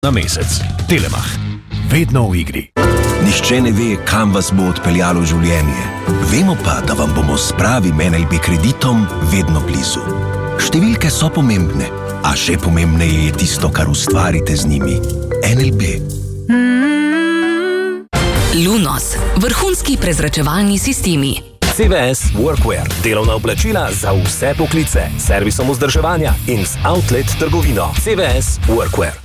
na mesec. Telemach. Vedno v igri. Nihče ne ve, kam vas bo odpeljalo življenje. Vemo pa, da vam bomo s pravim NLB kreditom vedno blizu. Številke so pomembne, a še pomembneje je tisto, kar ustvarite z njimi. NLB. Lunos. Vrhunski prezračevalni sistemi. CVS Workwear. Delovna oblačila za vse poklice. Servisom vzdrževanja in z outlet trgovino. CVS Workwear.